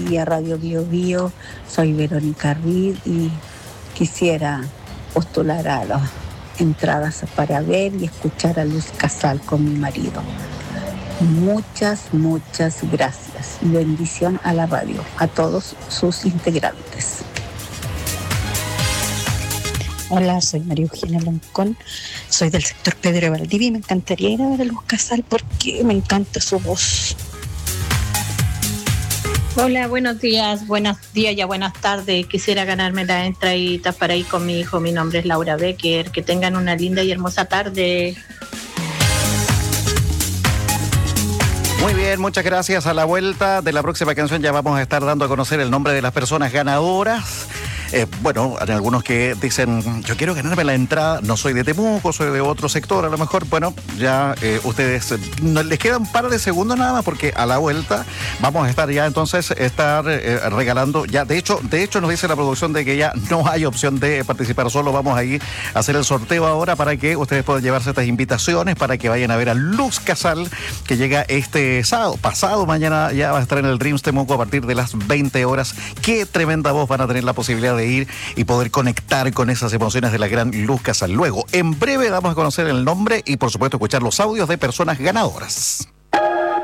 día Radio Bio Bio. Soy Verónica Ruiz y quisiera postular a las entradas para ver y escuchar a Luz Casal con mi marido. Muchas gracias y bendición a la radio, a todos sus integrantes. Hola, soy María Eugenia Loncón, soy del sector Pedro de Valdivia y me encantaría ir a ver a Luz Casal porque me encanta su voz. Hola, buenos días ya buenas tardes. Quisiera ganarme las entraditas para ir con mi hijo. Mi nombre es Laura Becker. Que tengan una linda y hermosa tarde. Muy bien, muchas gracias. A la vuelta de la próxima canción ya vamos a estar dando a conocer el nombre de las personas ganadoras. Bueno, hay algunos que dicen, yo quiero ganarme la entrada, no soy de Temuco, soy de otro sector, a lo mejor, bueno, ya ustedes, les quedan un par de segundos nada más porque a la vuelta vamos a estar ya entonces, regalando, ya de hecho nos dice la producción de que ya no hay opción de participar, solo vamos a ir a hacer el sorteo ahora para que ustedes puedan llevarse estas invitaciones, para que vayan a ver a Luz Casal, que llega este sábado, pasado mañana ya va a estar en el Dreams Temuco a partir de las 20 horas. Qué tremenda voz, van a tener la posibilidad de ir y poder conectar con esas emociones de la gran Luz Casal. Luego, en breve damos a conocer el nombre y por supuesto escuchar los audios de personas ganadoras.